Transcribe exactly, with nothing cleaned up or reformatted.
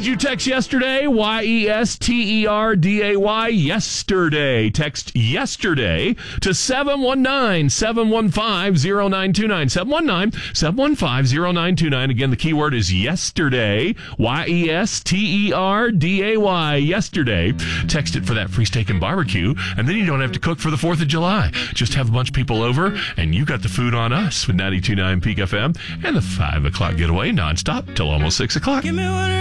Did you text yesterday? Y E S T E R D A Y, yesterday. Text yesterday to seven one nine, seven one five, zero nine two nine. seven one nine, seven one five, zero nine two nine. Again, the keyword is yesterday. Y E S T E R D A Y, yesterday. Text it for that free steak and barbecue, and then you don't have to cook for the fourth of July. Just have a bunch of people over, and you got the food on us with ninety-two point nine Peak F M and the five o'clock getaway nonstop till almost six o'clock. Give me one